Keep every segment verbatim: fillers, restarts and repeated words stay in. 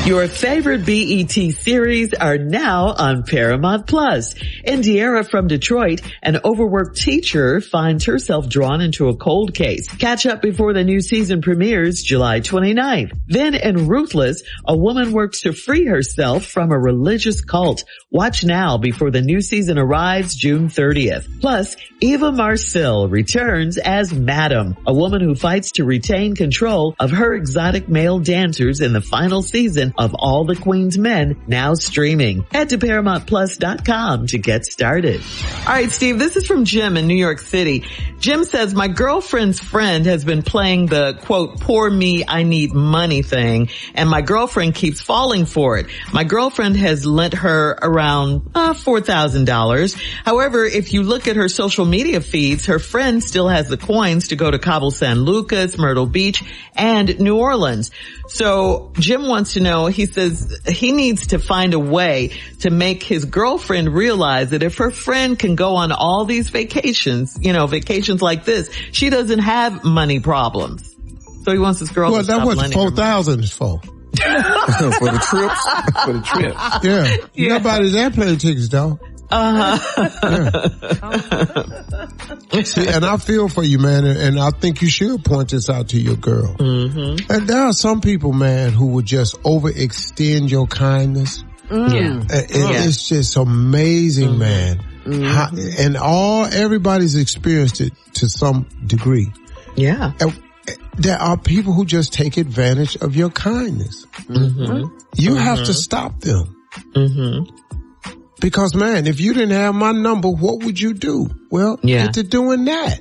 Your favorite B E T series are now on Paramount Plus. Indiera from Detroit, an overworked teacher, finds herself drawn into a cold case. Catch up before the new season premieres July twenty-ninth. Then in Ruthless, a woman works to free herself from a religious cult. Watch now before the new season arrives June thirtieth. Plus, Eva Marcille returns as Madam, a woman who fights to retain control of her exotic male dancers in the final season of All the Queen's Men, now streaming. Head to Paramount Plus dot com to get started. All right, Steve, this is from Jim in New York City. Jim says, my girlfriend's friend has been playing the, quote, poor me, I need money thing, and my girlfriend keeps falling for it. My girlfriend has lent her around uh, four thousand dollars. However, if you look at her social media feeds, her friend still has the coins to go to Cabo San Lucas, Myrtle Beach, and New Orleans. So Jim wants to know, he says he needs to find a way to make his girlfriend realize that if her friend can go on all these vacations, you know, vacations like this, she doesn't have money problems. So he wants his girl well, to stop what lending four thousand is for. For the trips? For the trips. Yeah. Yeah. Nobody's airplane tickets, though. Uh-huh. Yeah. See, and I feel for you, man, and, and I think you should point this out to your girl. Mm-hmm. And there are some people, man, who would just overextend your kindness. Mm. Yeah. And, and Yeah. it's just amazing, mm-hmm. man. Mm-hmm. How, and all, everybody's experienced it to some degree. Yeah. And there are people who just take advantage of your kindness. Mm-hmm. You mm-hmm. have to stop them. Mm-hmm. Because, man, if you didn't have my number, what would you do? Well, yeah. get to doing that.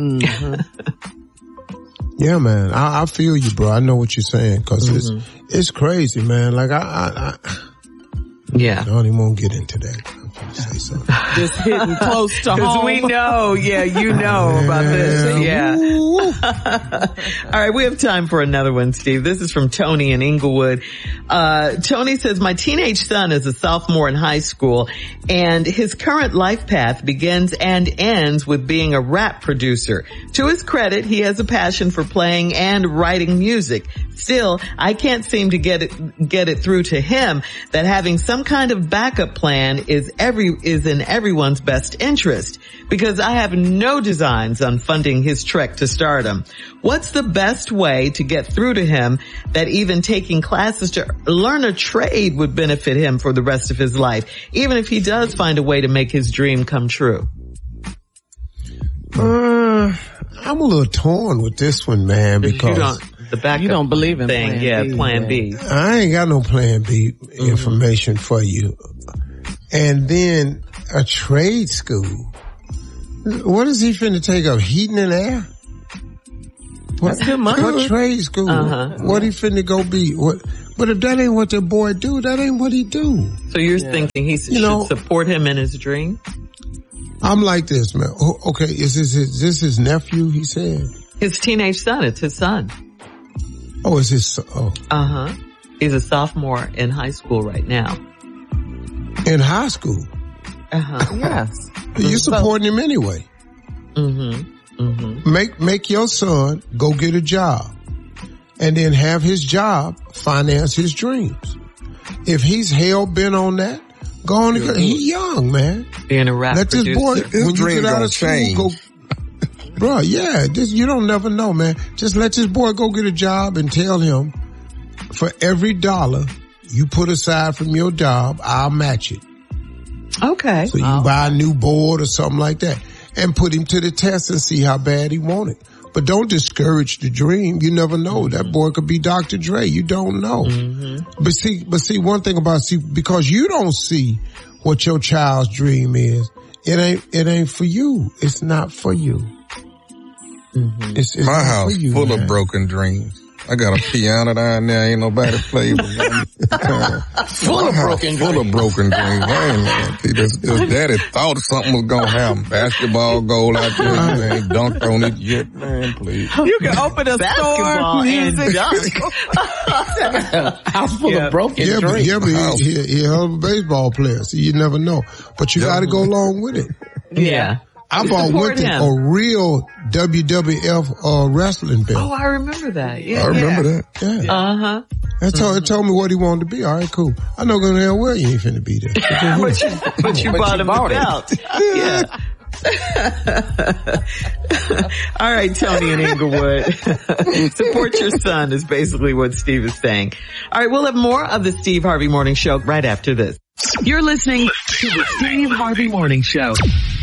Mm-hmm. Yeah, man. I, I feel you, bro. I know what you're saying because mm-hmm. it's it's crazy, man. Like, I, I, I yeah. I don't even want to get into that. Say something. Just hitting close to home. Because we know, yeah, you know yeah. about this. Yeah. All right, we have time for another one, Steve. This is from Tony in Inglewood. Uh, Tony says, my teenage son is a sophomore in high school, and his current life path begins and ends with being a rap producer. To his credit, he has a passion for playing and writing music. Still, I can't seem to get it, get it through to him that having some kind of backup plan is every, is in everyone's best interest, because I have no designs on funding his trek to stardom. What's the best way to get through to him that even taking classes to learn a trade would benefit him for the rest of his life, even if he does find a way to make his dream come true? Uh, I'm a little torn with this one, man, because you don't, the backup you don't believe in thing, plan yeah, B, plan yeah. B. I ain't got no plan B mm-hmm. information for you. And then a trade school. What is he finna take up? Heating and air? What, That's good money. What trade school? Uh-huh. What he finna go be? What? But if that ain't what the boy do, that ain't what he do. So you're yeah. thinking he should you know, support him in his dream? I'm like this, man. Oh, okay, is this his, is this his nephew, he said? His teenage son. It's his son. Oh, is his son? Oh. Uh-huh. He's a sophomore in high school right now. In high school? Uh-huh. Yes. You're supporting him anyway. Mm-hmm. Mm-hmm. Make, make your son go get a job and then have his job finance his dreams. If he's hell bent on that, go on and go. He's young, man. Being a rap Let this producer. boy, His when you dreams get out gonna of school, change. go, bro, yeah, this, you don't never know, man. Just let this boy go get a job and tell him for every dollar you put aside from your job, I'll match it. Okay. So you oh. buy a new board or something like that and put him to the test and see how bad he want it. But don't discourage the dream. You never know. Mm-hmm. That boy could be Doctor Dre. You don't know. Mm-hmm. But see, but see, one thing about, see, because you don't see what your child's dream is, it ain't, it ain't for you. It's not for you. Mm-hmm. It's, it's My house you, full man. of broken dreams. I got a piano down there. Ain't nobody play with me. Full of broken Full dreams. of broken dreams. I ain't know. See, this, this daddy thought something was gonna happen. Basketball goal out there. You ain't dunked on it yet. Man, please. You can open a Basketball store, and music. dunk. House full Yeah. of broken Yeah, but, dreams. yeah, but he, he, he a hell of a baseball player. See, you never know. But you Yeah. gotta go along with it. Yeah. I bought Support Winter him. a real W W F uh, wrestling belt. Oh, I remember that. Yeah. I remember yeah. that. Yeah. Uh-huh. That's told, it told me what he wanted to be. All right, cool. I know going to hell well you ain't finna be there. but, you, but you But bought you him bought the it. belt. Yeah. All right, Tony and Inglewood. Support your son is basically what Steve is saying. All right, we'll have more of the Steve Harvey Morning Show right after this. You're listening to the Steve Harvey Morning Show.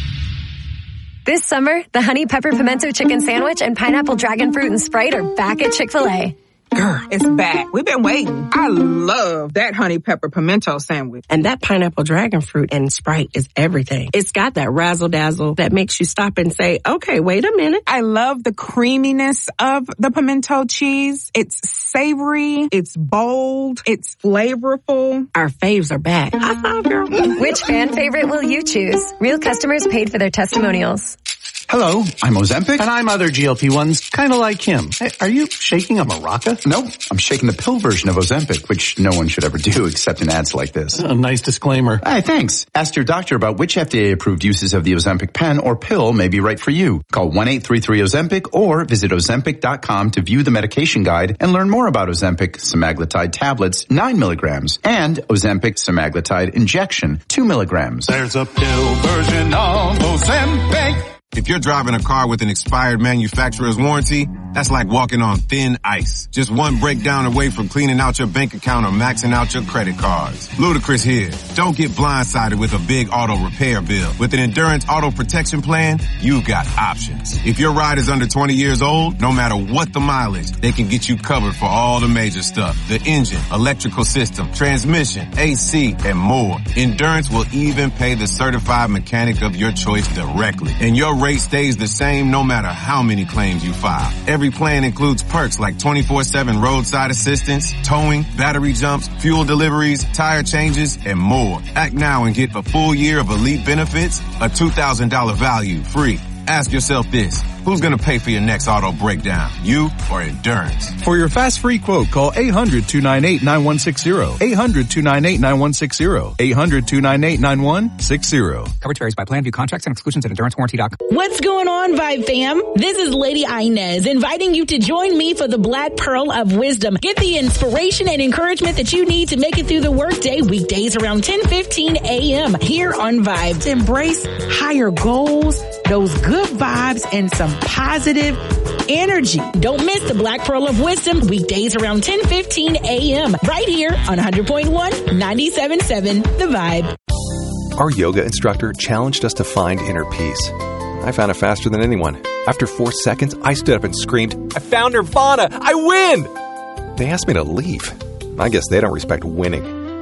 This summer, the Honey Pepper Pimento Chicken Sandwich and Pineapple Dragon Fruit and Sprite are back at Chick-fil-A. Girl, it's back. We've been waiting. I love that honey pepper pimento sandwich. And that pineapple dragon fruit and Sprite is everything. It's got that razzle dazzle that makes you stop and say, okay, wait a minute. I love the creaminess of the pimento cheese. It's savory. It's bold. It's flavorful. Our faves are back. I thought, girl. Which fan favorite will you choose? Real customers paid for their testimonials. Hello, I'm Ozempic. And I'm other G L P ones, kind of like him. Hey, are you shaking a maraca? No, I'm shaking the pill version of Ozempic, which no one should ever do except in ads like this. A nice disclaimer. Hey, thanks. Ask your doctor about which F D A-approved uses of the Ozempic pen or pill may be right for you. Call one eight three three Ozempic or visit Ozempic dot com to view the medication guide and learn more about Ozempic semaglutide tablets, nine milligrams, and Ozempic semaglutide injection, two milligrams. There's a pill version of Ozempic. If you're driving a car with an expired manufacturer's warranty, that's like walking on thin ice. Just one breakdown away from cleaning out your bank account or maxing out your credit cards. Ludacris here. Don't get blindsided with a big auto repair bill. With an Endurance Auto Protection Plan, you've got options. If your ride is under twenty years old, no matter what the mileage, they can get you covered for all the major stuff. The engine, electrical system, transmission, A C, and more. Endurance will even pay the certified mechanic of your choice directly. And your rate stays the same no matter how many claims you file. Every plan includes perks like twenty-four seven roadside assistance, towing, battery jumps, fuel deliveries, tire changes, and more. Act now and get a full year of elite benefits, a two thousand dollars value free. Ask yourself this. Who's going to pay for your next auto breakdown? You or Endurance? For your fast free quote, call eight hundred two nine eight nine one six zero. eight hundred two nine eight nine one six zero. eight hundred two nine eight nine one six zero. Coverage varies by plan. View contracts and exclusions at endurance warranty dot com. What's going on, Vibe fam? This is Lady Inez inviting you to join me for the Black Pearl of Wisdom. Get the inspiration and encouragement that you need to make it through the workday weekdays around ten fifteen a.m. here on Vibe. To embrace higher goals, those good vibes, and some positive energy. Don't miss the Black Pearl of Wisdom weekdays around ten fifteen a.m. right here on one hundred point one, ninety-seven point seven The Vibe. Our yoga instructor challenged us to find inner peace. I found it faster than anyone. After four seconds, I stood up and screamed, "I found Nirvana! I win!" They asked me to leave. I guess they don't respect winning.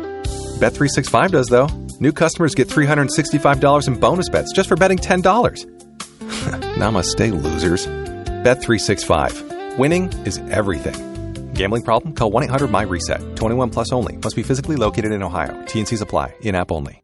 Bet three sixty-five does, though. New customers get three hundred sixty-five dollars in bonus bets just for betting ten dollars. Namaste, losers. Bet three sixty-five. Winning is everything. Gambling problem? Call one eight hundred my reset. twenty-one plus only. Must be physically located in Ohio. T and C's apply. In-app only.